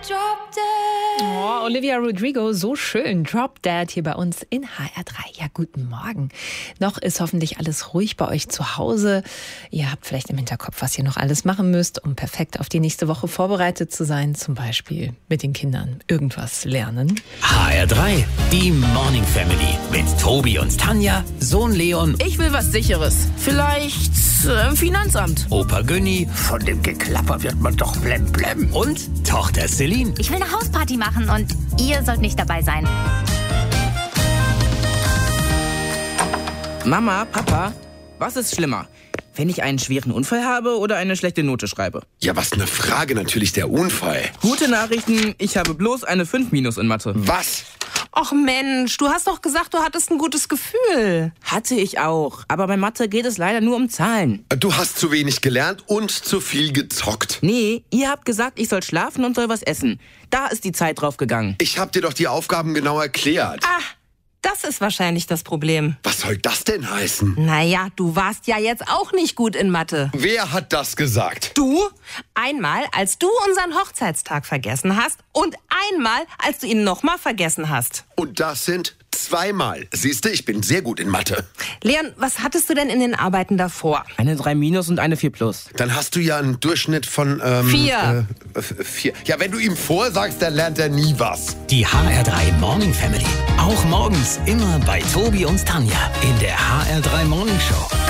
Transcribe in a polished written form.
Oh, Olivia Rodrigo, so schön. Drop Dead hier bei uns in HR3. Ja, guten Morgen. Noch ist hoffentlich alles ruhig bei euch zu Hause. Ihr habt vielleicht im Hinterkopf, was ihr noch alles machen müsst, um perfekt auf die nächste Woche vorbereitet zu sein. Zum Beispiel mit den Kindern irgendwas lernen. HR3, die Morning Family mit Tobi und Tanja, Sohn Leon. Ich will was Sicheres. Vielleicht Finanzamt. Opa Günni. Von dem Geklapper wird man doch blemblem. Und Tochter Celine. Ich will eine Hausparty machen und ihr sollt nicht dabei sein. Mama, Papa, was ist schlimmer? Wenn ich einen schweren Unfall habe oder eine schlechte Note schreibe? Ja, was eine Frage, natürlich der Unfall. Gute Nachrichten, ich habe bloß eine 5- in Mathe. Was? Och Mensch, du hast doch gesagt, du hattest ein gutes Gefühl. Hatte ich auch, aber bei Mathe geht es leider nur um Zahlen. Du hast zu wenig gelernt und zu viel gezockt. Nee, ihr habt gesagt, ich soll schlafen und soll was essen. Da ist die Zeit drauf gegangen. Ich hab dir doch die Aufgaben genau erklärt. Das ist wahrscheinlich das Problem. Was soll das denn heißen? Naja, du warst ja jetzt auch nicht gut in Mathe. Wer hat das gesagt? Du? Einmal, als du unseren Hochzeitstag vergessen hast und einmal, als du ihn nochmal vergessen hast. Und das sind 2-mal. Siehste, ich bin sehr gut in Mathe. Leon, was hattest du denn in den Arbeiten davor? Eine 3- und eine 4+. Dann hast du ja einen Durchschnitt von 4. 4. Ja, wenn du ihm vorsagst, dann lernt er nie was. Die HR3 Morning Family. Auch morgens immer bei Tobi und Tanja in der HR3 Morning Show.